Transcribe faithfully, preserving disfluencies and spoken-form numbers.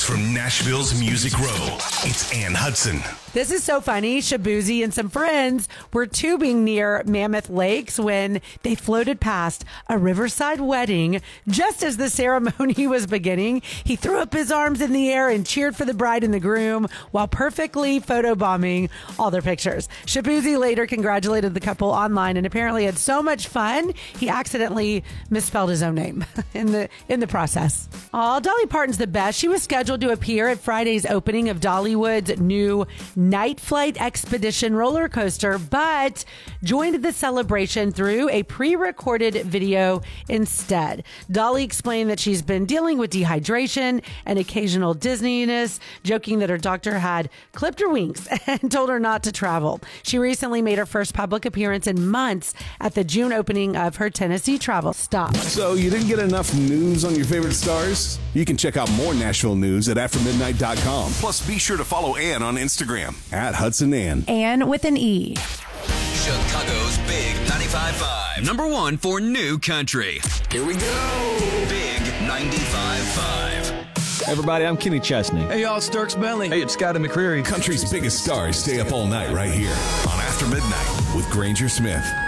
from Nashville's Music Row, it's Ann Hudson. This is so funny. Shaboozey and some friends were tubing near Mammoth Lakes when they floated past a riverside wedding. Just as the ceremony was beginning, he threw up his arms in the air and cheered for the bride and the groom while perfectly photobombing all their pictures. Shaboozey later congratulated the couple online and apparently had so much fun, he accidentally misspelled his own name in the in the process. Aw, Dolly Parton's the best. She was scheduled to appear at Friday's opening of Dollywood's new Night Flight Expedition roller coaster, but joined the celebration through a pre-recorded video instead. Dolly explained that she's been dealing with dehydration and occasional dizziness, joking that her doctor had clipped her wings and told her not to travel. She recently made her first public appearance in months at the June opening of her Tennessee travel stop. So you didn't get enough news on your favorite stars? You can check out more Nashville news at after midnight dot com. Plus, be sure to follow Ann on Instagram. At Hudson Ann. Ann with an E. Chicago's Big ninety-five point five. Number one for new country. Here we go. Big ninety-five point five. Hey everybody, I'm Kenny Chesney. Hey y'all, it's Dirks Bentley. Hey, it's Scotty McCreery. Country's biggest stars stay up all night right here on After Midnight with Granger Smith.